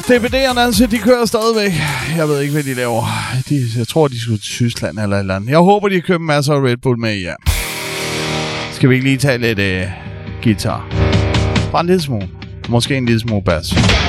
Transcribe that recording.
DVD'erne, altså, de kører stadigvæk. Jeg ved ikke, hvad de laver. Jeg tror, de skulle til Tyskland eller et eller andet. Jeg håber, de køber masser af Red Bull med, ja. Skal vi ikke lige tage lidt guitar? Bare en lille smule. Måske en lille smule bass.